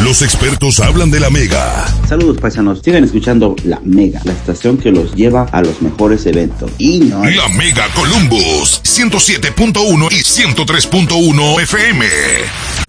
Los expertos hablan de la Mega. Saludos, paisanos. Sigan escuchando La Mega, la estación que los lleva a los mejores eventos. Y no... La Mega Columbus, 107.1 y 103.1 FM.